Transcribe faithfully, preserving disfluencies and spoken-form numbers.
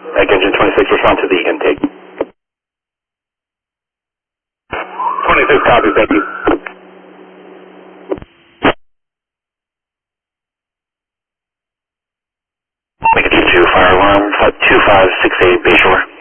Mike Engine twenty-six, respond to the intake. twenty-six, copy, thank you. Mike Engine two, fire alarm, two five six eight, Bayshore.